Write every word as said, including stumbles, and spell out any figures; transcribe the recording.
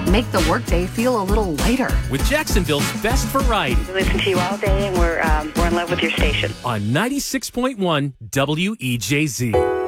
make the workday feel a little lighter. With Jacksonville's best variety. We listen to you all day, and we're um, we're in love with your station. On ninety-six point one W E J Z.